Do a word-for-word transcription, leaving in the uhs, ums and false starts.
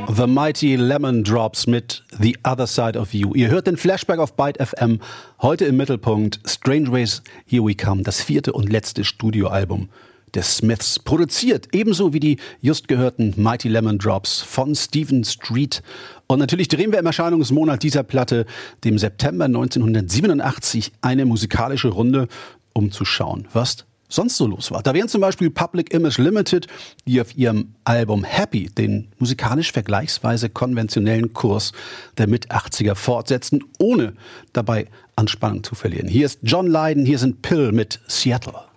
The Mighty Lemon Drops mit The Other Side of You. Ihr hört den Flashback auf Byte F M. Heute im Mittelpunkt Strange Ways, Here We Come, das vierte und letzte Studioalbum der Smiths. Produziert ebenso wie die just gehörten Mighty Lemon Drops von Stephen Street. Und natürlich drehen wir im Erscheinungsmonat dieser Platte, dem September neunzehnhundertsiebenundachtzig, eine musikalische Runde, um zu schauen, was sonst so los war. Da wären zum Beispiel Public Image Limited, die auf ihrem Album Happy den musikalisch vergleichsweise konventionellen Kurs der Mit-achtziger fortsetzten, ohne dabei an Spannung zu verlieren. Hier ist John Lydon, hier sind Pill mit Seattle.